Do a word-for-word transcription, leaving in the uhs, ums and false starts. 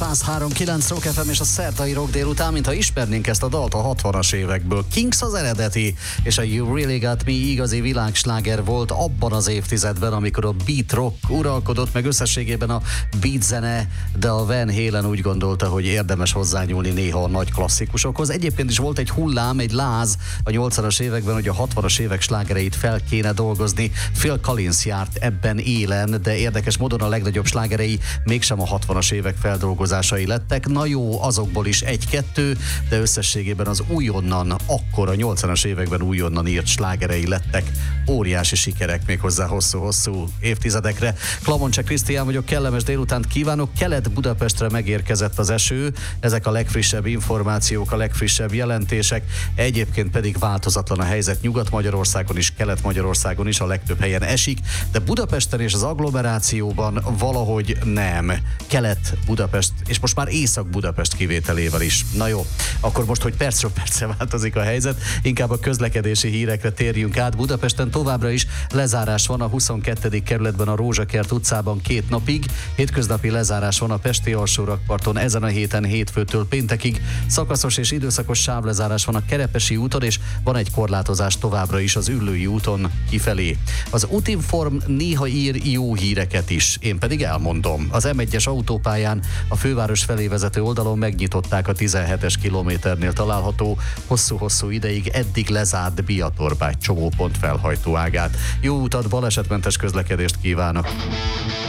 száz három kilenc Rock ef em és a Szertai Rock délután, mintha ismernénk ezt a dalt a hatvanas évekből. Kings az eredeti, és a You Really Got Me igazi világsláger volt abban az évtizedben, amikor a beat rock uralkodott, meg összességében a beat zene, de a Van Halen úgy gondolta, hogy érdemes hozzányúlni néha a nagy klasszikusokhoz. Egyébként is volt egy hullám, egy láz a nyolcvanas években, hogy a hatvanas évek slágereit fel kéne dolgozni. Phil Collins járt ebben élen, de érdekes módon a legnagyobb slágerei mégsem a hatvanas évek feldolgozásai lettek. Na jó, azokból is egy-kettő, de összességében az újonnan, akkor a nyolcvanas években újonnan írt slágerei lettek óriási sikerek, méghozzá hosszú-hosszú évtizedekre. Klamoncse Krisztián vagyok, kellemes délutánt kívánok. Kelet-Budapestre megérkezett az eső, ezek a legfrissebb információk, a legfrissebb jelentések. Egyébként pedig változatlan a helyzet Nyugat-Magyarországon is, Kelet-Magyarországon is, a legtöbb helyen esik, de Budapesten és az agglomerációban valahogy nem. Kelet-Budapest, és most már Észak-Budapest kivételével is. Na jó, akkor most, hogy percről percre változik a helyzet, inkább a közlekedési hírekre térjünk át. Budapesten továbbra is lezárás van a huszonkettedik kerületben a Rózsakert utcában két napig, hétköznapi lezárás van a Pesti alsórakparton ezen a héten hétfőtől péntekig, szakaszos és időszakos sávlezárás van a Kerepesi úton, és van egy korlátozás továbbra is az Üllői úton kifelé. Az Útinform néha ír jó híreket is, én pedig elmondom. Az em egyes autópályán a főváros felé vezető oldalon megnyitották a tizenhetes kilométernél található hosszú-hosszú ideig eddig lezárt Biatorbágy csomópont felhajtóágát. Jó utat, balesetmentes közlekedést kívánok!